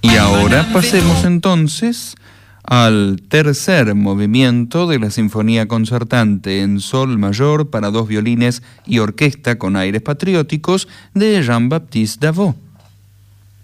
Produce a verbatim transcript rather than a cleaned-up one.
Y ahora pasemos entonces al tercer movimiento de la Sinfonía Concertante en Sol mayor para dos violines y orquesta con aires patrióticos de Jean-Baptiste Davout.